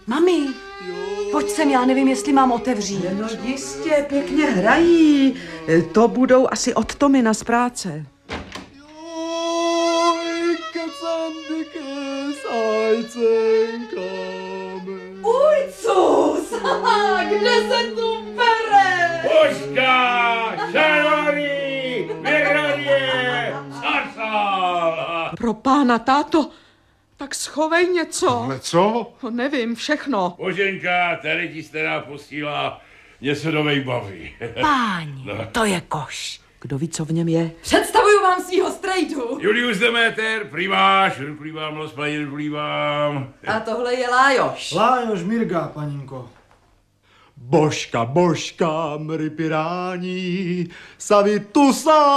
Mami, pojď sem, já nevím, jestli mám otevřít. No jistě, pěkně hrají. To budou asi od Tomina z práce. Ujcus, kde se tu bere? Puška, šanony, vyhradě, zarsal. Pro pána, táto, tak schovej něco. Ale co? No, nevím, všechno. Boženka, tady ti stará posílá, mě se dovej baví. Páni, to je koš. Kdo ví, co v něm je? Představuju vám svýho strejdu. Julius Demeter, primáš, ruplívám, rozplaní, ruplívám. A tohle je Lájoš. Lájoš Mirga, paninko. Božka, mry pirání, savitusa.